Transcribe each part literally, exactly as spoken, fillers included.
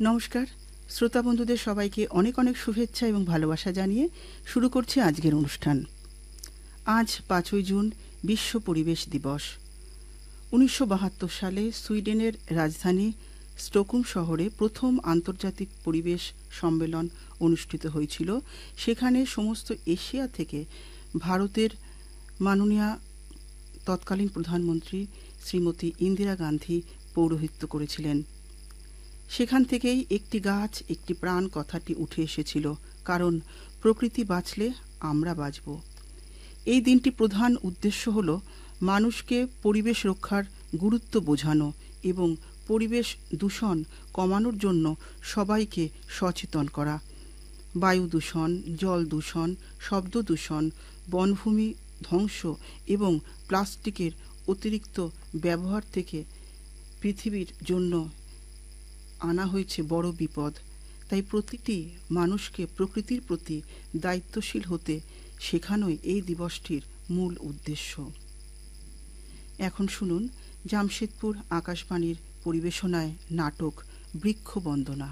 নমস্কার শ্রোতা বন্ধুদের সবাইকে অনেক অনেক শুভেচ্ছা এবং ভালোবাসা জানিয়ে শুরু করছি আজকের অনুষ্ঠান। আজ পাঁচই জুন বিশ্ব পরিবেশ দিবস। উনিশশো বাহাত্তর সালে সুইডেনের রাজধানী স্টকহোম শহরে প্রথম আন্তর্জাতিক পরিবেশ সম্মেলন অনুষ্ঠিত হয়েছিল। সেখানে সমস্ত এশিয়া থেকে ভারতের মাননীয়া তৎকালীন প্রধানমন্ত্রী শ্রীমতী ইন্দিরা গান্ধী পৌরোহিত্য করেছিলেন। সেখান থেকেই একটি গাছ একটি প্রাণ কথাটি উঠে এসেছিল, কারণ প্রকৃতি বাঁচলে আমরা বাঁচব। এই দিনটি প্রধান উদ্দেশ্য হল মানুষকে পরিবেশ রক্ষার গুরুত্ব বোঝানো এবং পরিবেশ দূষণ কমানোর জন্য সবাইকে সচেতন করা। বায়ু দূষণ, জল দূষণ, শব্দ দূষণ, বনভূমি ধ্বংস এবং প্লাস্টিকের অতিরিক্ত ব্যবহার থেকে পৃথিবীর জন্য আনা হয়েছে বড় বিপদ। তাই প্রতিটি মানুষকে প্রকৃতির প্রতি দায়িত্বশীল হতে শেখানোই এই দিবসটির মূল উদ্দেশ্য। এখন শুনুন জামশেদপুর আকাশবাণীর পরিবেশনায় নাটক বৃক্ষ বন্দনা।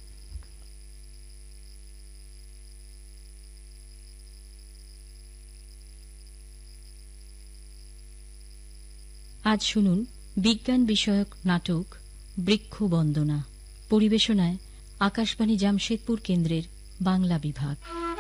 আজ শুনুন বিজ্ঞান বিষয়ক নাটক বৃক্ষ বন্দনা। পরিবেশনায় আকাশবাণী জামশেদপুর কেন্দ্রের বাংলা বিভাগ।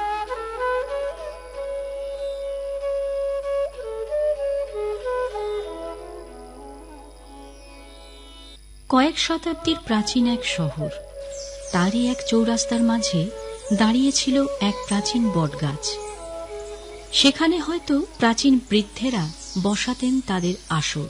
কয়েক শতাব্দীর প্রাচীন এক শহর, তারই এক চৌরাস্তার মাঝে দাঁড়িয়েছিল এক প্রাচীন বটগাছ। সেখানে হয়তো প্রাচীন বৃদ্ধেরা বসাতেন তাদের আসর।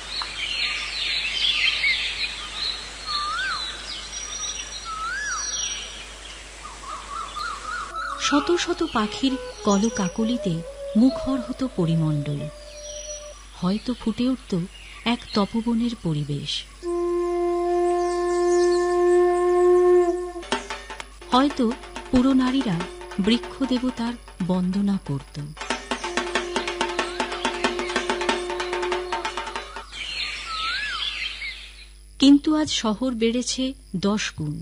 শত শত পাখির কলকাকলিতে মুখর হতো পরিমণ্ডল। হয়তো ফুটে উঠত এক তপবনের পরিবেশ। হয়তো পুরো নারীরা বৃক্ষ দেবতার বন্দনা করত। কিন্তু আজ শহর বেড়েছে দশ গুণ।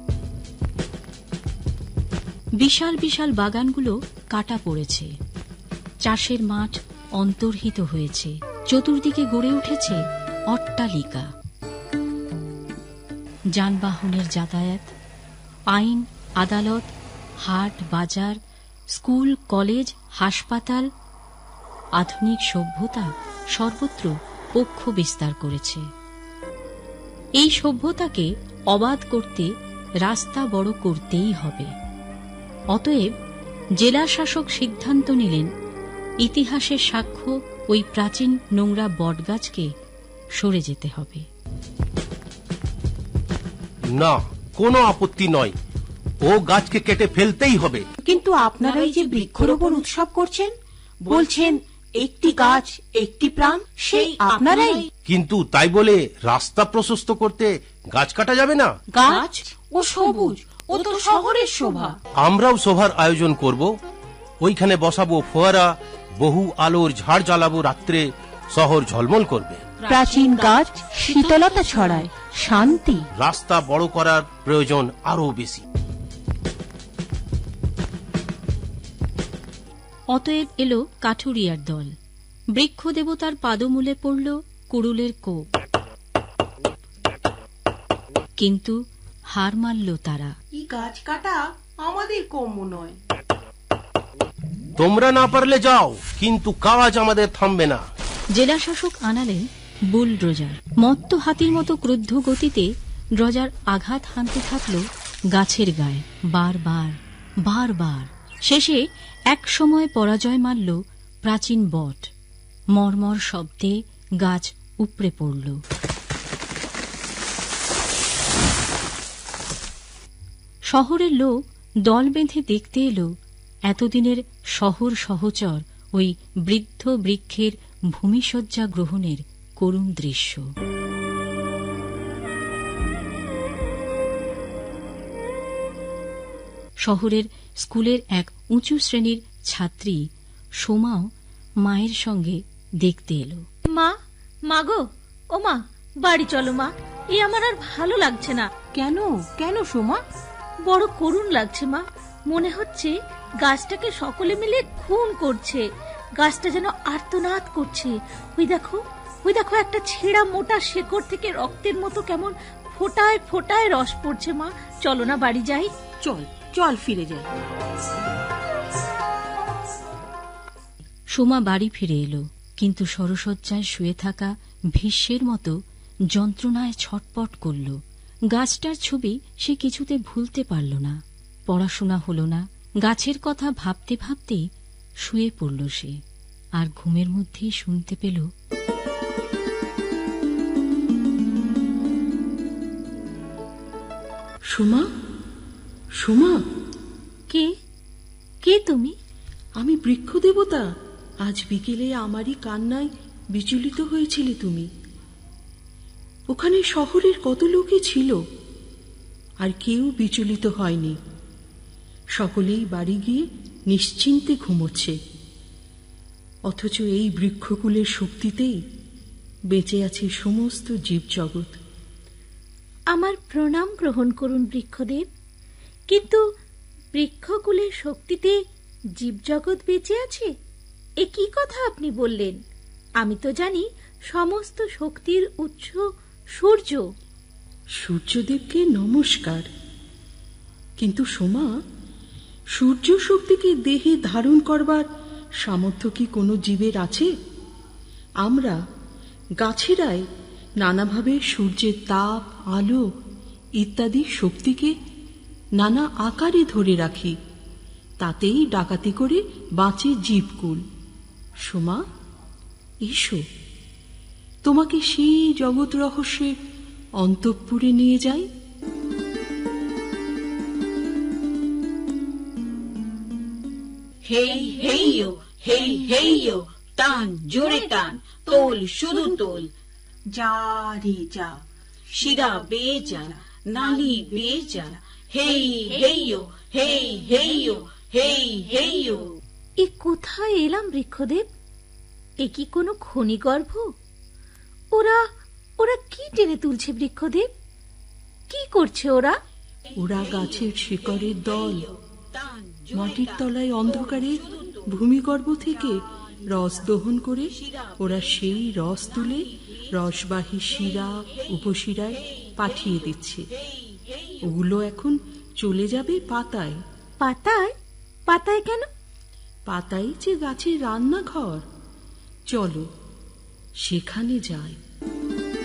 বিশাল বিশাল বাগানগুলো কাটা পড়েছে, চাষের মাঠ অন্তর্হিত হয়েছে, চতুর্দিকে গড়ে উঠেছে অট্টালিকা। যানবাহনের যাতায়াত, আইন আদালত, হাট বাজার, স্কুল কলেজ হাসপাতাল, আধুনিক সভ্যতা সর্বত্র পক্ষ বিস্তার করেছে। এই সভ্যতাকে অবাধ করতে রাস্তা বড় করতেই হবে। অতএব জেলা শাসক সিদ্ধান্ত নিলেন ইতিহাসের সাক্ষ্য ওই প্রাচীন নোংরা বটগাছকে সরে যেতে হবে। না, কোনো আপত্তি নয়, ও গাছকে কেটে ফেলতেই হবে। কিন্তু আপনারাই যে বৃক্ষরোপণ উৎসব করছেন, বলছেন একটি গাছ একটি প্রাণ, সেই আপনারাই। কিন্তু তাই বলে রাস্তা প্রশস্ত করতে গাছ কাটা যাবে না। গাছ ও সবুজ ও তো শহরের শোভা। আমরাও শোভার আয়োজন করব। ওইখানে বসাবো ফোয়ারা, বহু আলোর ঝাড় জ্বালাবো রাত্রে, শহর ঝলমল করবে। প্রাচীন গাছ শীতলতা ছড়ায়, শান্তি। রাস্তা বড় করার প্রয়োজন আরো বেশি। অতএব এলো কাঠুরিয়ার দল। বৃক্ষ দেবতার পাদমূলে পড়ল কুড়ুলের কোপ। কিন্তু হার মানল তারা। এই গাছ কাটা আমাদের কম্য নয়। তোমরা না পারলে যাও, কিন্তু কাজ আমাদের থামবে না। জেলা শাসক আনালেন বুলডোজার। মত্ত হাতির মতো ক্রুদ্ধ গতিতে ড্রজার আঘাত হানতে থাকল গাছের গায়ে, বারবার বারবার। শেষে এক সময় পরাজয় মানল প্রাচীন বট। মর্মর শব্দে গাছ উপড়ে পড়ল। শহরের লোক দল বেঁধে দেখতে এলো এতদিনের শহর সহচর ওই বৃদ্ধ বৃক্ষের ভূমিশয্যা গ্রহণের করুণ দৃশ্য। শহরের স্কুলের এক উঁচু শ্রেণীর ছাত্রী সোমাও মায়ের সঙ্গে দেখতে এলো। মা, মাগো, ও মা, বাড়ি চলো মা, এ আমার আর ভালো লাগছে না। কেন কেন সোমা? বড় করুণ লাগছে মা। মনে হচ্ছে গাছটাকে সকলে মিলে খুন করছে। গাছটা যেন আর্তনাদ করছে। ওই দেখো, ওই দেখো, একটা ছেঁড়া মোটা শেকড় থেকে রক্তের মতো কেমন ফোটায় ফোটায় রস পড়ছে। মা চলো না বাড়ি যাই। চল চল ফিরে যাই। সোমা বাড়ি ফিরে এলো, কিন্তু সরসজ্জায় শুয়ে থাকা ভীষ্মের মতো যন্ত্রণায় ছটপট করল। গাছটার ছবি সে কিছুতে ভুলতে পারল না। পড়াশোনা হলো না। গাছের কথা ভাবতে ভাবতেই শুয়ে পড়ল সে, আর ঘুমের মধ্যেই শুনতে পেল, সোমা, সোমা। কে কে তুমি? আমি বৃক্ষ দেবতা। আজ বিকেলে আমারই কান্নায় বিচলিত হয়েছিলে তুমি। ওখানে শহরের কত লোকই ছিল, আর কেউ বিচলিত হয়নি। সকলেই বাড়ি গিয়ে নিশ্চিন্তে ঘুমোচ্ছে। অথচ এই বৃক্ষকুলের শক্তিতেই বেঁচে আছে সমস্ত জীবজগৎ। আমার প্রণাম গ্রহণ করুন বৃক্ষদেব। কিন্তু বৃক্ষকুলের শক্তিতে জীবজগৎ বেঁচে আছে, এ কি কথা আপনি বললেন? আমি তো জানি সমস্ত শক্তির উৎস সূর্য। সূর্যদেবকে নমস্কার। কিন্তু সোমা, সূর্য শক্তিকে দেহে ধারণ করবার সামর্থ্য কি কোনো জীবের আছে? আমরা গাছেরাই নানাভাবে সূর্যের তাপ, আলো ইত্যাদি শক্তিকে নানা আকারে ধরে রাখি। তাতেই ডাকাতি করে বাঁচে জীবকুল। সোমা, এসো, তোমাকে সেই জগৎ রহস্যের অন্তঃপুরে নিয়ে যাই। হেই হেইয়ো, হেই হেইয়ো, টান জোরে টান, তোল শুধু তোল। যা রে যা, শিরা বেয়ে যা, নালি বেয়ে যা। হেই হেইয়ো, হেই হেইয়ো, হেই হেইয়ো। এ কোথায় এলাম বৃক্ষদেব? এ কি কোনো খনিগর্ভ? ওরা ওরা কি টেনে তুলছে বৃক্ষদেব? কি করছে ওরা? ওরা গাছের শিকড়ের দল। মাটির তলায় অন্ধকারে ভূমিগর্ভ থেকে রস দহন করে ওরা সেই রস তুলে রসবাহী শিরা, উপশিরায় পাঠিয়ে দিচ্ছে। ওগুলো এখন চলে যাবে পাতায়। পাতায়? পাতায় কেন? পাতাই যে গাছের রান্নাঘর। চলো সেখানে যাই।